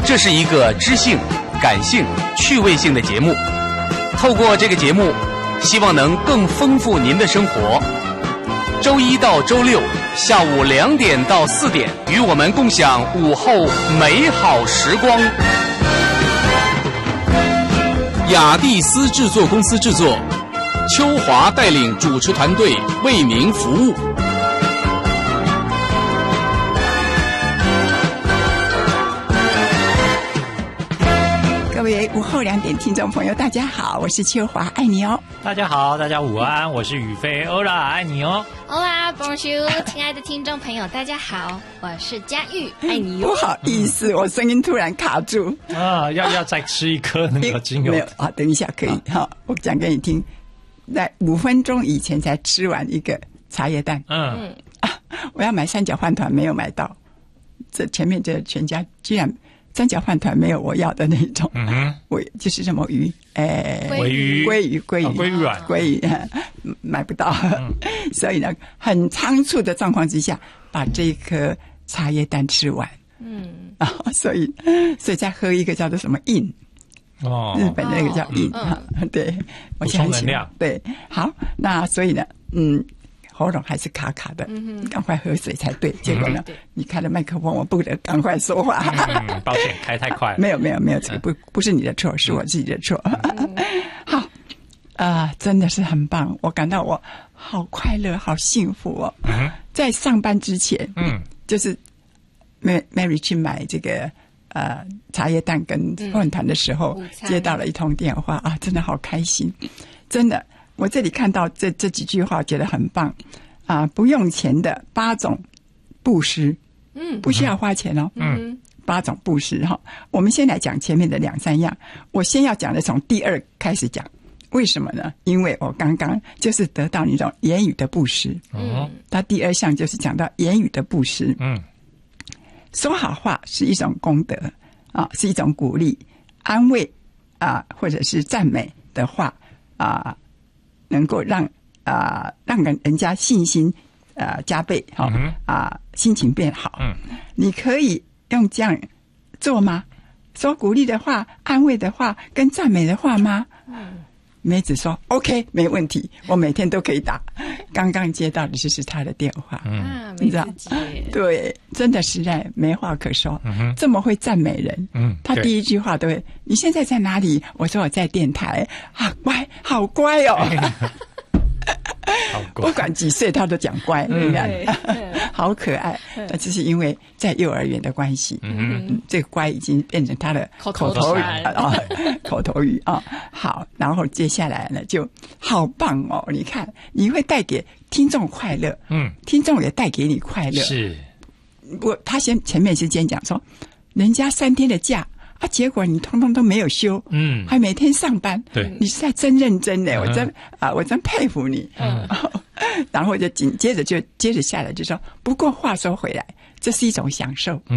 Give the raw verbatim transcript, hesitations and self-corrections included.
这是一个知性、感性、趣味性的节目。透过这个节目，希望能更丰富您的生活。周一到周六下午两点到四点，与我们共享午后美好时光。雅蒂斯制作公司制作，秋华带领主持团队为您服务。 各位午后两点听众朋友，大家好，我是秋华，爱你哦。 大家好，大家午安，我是宇飞，欧啦，爱你哦。 Hola Bonjour， 亲爱的听众朋友，大家好，我是佳玉，爱你哦。 不好意思，我声音突然卡住啊，要要再吃一颗那个精油。 没有啊，等一下可以哈、啊，我讲给你听，在五分钟以前才吃完一个茶叶蛋。嗯啊，我要买三角饭团没有买到，这前面这全家居然。三角饭团没有我要的那种，嗯哼，我就是什么鱼，哎， 鲑鱼， 鲑鱼，鲑鱼， 鲑鱼软， 鲑鱼买不到，嗯、所以呢，很仓促的状况之下，把这一颗茶叶蛋吃完，嗯，啊，所以，所以再喝一个叫做什么印，哦，日本那个叫印，哈、哦嗯，对，我现在很喜欢，对，好，那所以呢，嗯。喉咙还是卡卡的，嗯、赶快喝水才对。结果呢，嗯、你开了麦克风，我不得赶快说话。 嗯、抱歉，开太快了。 没有，没有，没有，这个不不是你的错，是我自己的错。嗯、好，啊、呃，真的是很棒，我感到我好快乐，好幸福哦。嗯、在上班之前，嗯，就是 Mary 去买这个呃茶叶蛋跟饭团的时候，嗯、接到了一通电话啊，真的好开心，真的。我这里看到这这几句话，觉得很棒啊！不用钱的八种布施，嗯，不需要花钱哦，嗯，八种布施哈。我们先来讲前面的两三样，我先要讲的从第二开始讲，为什么呢？因为我刚刚就是得到那种言语的布施，嗯，它第二项就是讲到言语的布施，嗯，说好话是一种功德啊，是一种鼓励、安慰啊，或者是赞美的话啊。能够让啊、呃、让人人家信心啊、呃、加倍哈啊、嗯呃、心情变好。嗯，你可以用这样做吗？说鼓励的话、安慰的话跟赞美的话吗？嗯，梅子说 OK 没问题，我每天都可以打。刚刚接到的就是他的电话，嗯，你知道？对，真的实在没话可说。嗯、这么会赞美人，嗯，他第一句话都会：你现在在哪里？我说我在电台。啊，乖，好乖哦。好乖，不管几岁他都讲乖，你看，好可爱。那这是因为在幼儿园的关系，嗯嗯，这个乖已经变成他的口头语啊，口头语啊。好，然后接下来呢，就好棒哦！你看，你会带给听众快乐，嗯，听众也带给你快乐。是，我他先前面是先讲说，人家三天的假。啊！结果你通通都没有休，嗯，还每天上班，对，你是在真认真的，嗯、我真啊，我真佩服你，嗯，然后就紧接着就接着下来就说，不过话说回来，这是一种享受。